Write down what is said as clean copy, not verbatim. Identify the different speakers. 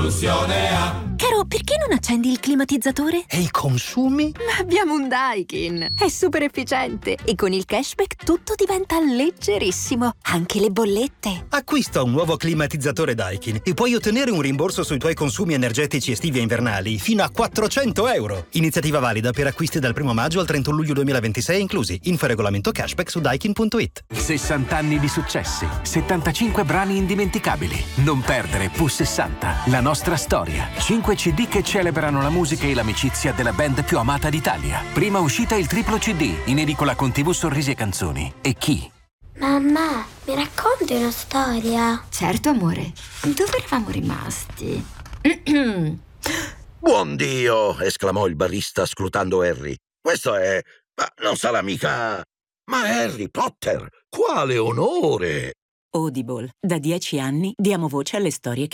Speaker 1: soluzione ha.
Speaker 2: Caro, perché non accendi il climatizzatore?
Speaker 3: E i consumi?
Speaker 2: Ma abbiamo un Daikin. È super efficiente e con il cashback tutto diventa leggerissimo. Anche le bollette.
Speaker 3: Acquista un nuovo climatizzatore Daikin e puoi ottenere un rimborso sui tuoi consumi energetici estivi e invernali fino a €400. Iniziativa valida per acquisti dal 1 maggio al 31 luglio 2026 inclusi. Info e regolamento cashback su daikin.it.
Speaker 4: 60 anni di successi, 75 brani indimenticabili. Non perdere Pu60, la nostra storia. 5 CD che celebrano la musica e l'amicizia della band più amata d'Italia. Prima uscita il triplo CD, in edicola con TV, sorrisi e canzoni. E chi?
Speaker 5: Mamma, mi racconti una storia?
Speaker 6: Certo, amore. Dove eravamo rimasti?
Speaker 7: Buon Dio! Esclamò il barista scrutando Harry. Questo è... ma non sarà mica... Ma Harry Potter, quale onore!
Speaker 8: Audible. Da 10 anni diamo voce alle storie che